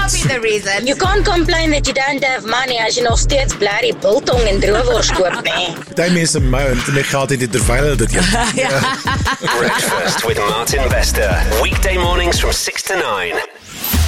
be the reason. You can't complain that you don't have money as jy nog steeds blerrie biltong en droewors koop, nee. Die mense my geld het terwyl hulle dit eet. Breakfast with Martin Bester. Weekday mornings from 6 to 9.